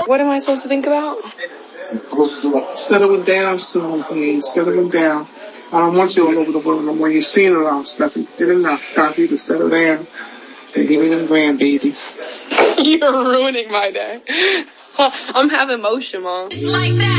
What am I supposed to think about? Settling down soon, please. Settling down. I don't want you all over the world no more. You've seen it all stuff. You did enough. Time for you to settle down and give me them grandbabies. You're ruining my day. I'm having motion, Mom. It's like that.